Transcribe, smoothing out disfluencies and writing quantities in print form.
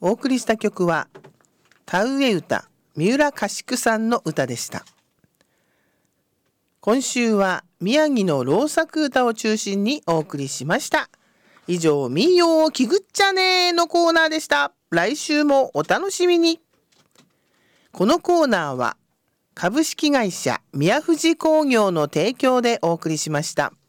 お送りした曲は田植え歌、三浦佳宿さんの歌でした。今週は宮城の老作歌を中心にお送りしました。以上、民謡をきぐっちゃねのコーナーでした。来週もお楽しみに。このコーナーは株式会社宮藤工業の提供でお送りしました。